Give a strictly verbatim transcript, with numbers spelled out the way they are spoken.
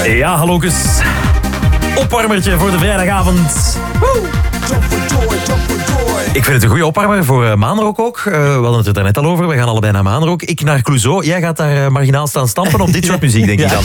Ja, hallokus. Opwarmertje voor de vrijdagavond. Woe! Ik vind het een goede opwarmer voor uh, Maanrock ook. Uh, we hadden het er net al over. We gaan allebei naar Maanrock. Ik naar Clouseau. Jij gaat daar uh, marginaal staan stampen op dit soort muziek, denk ja. ik dan.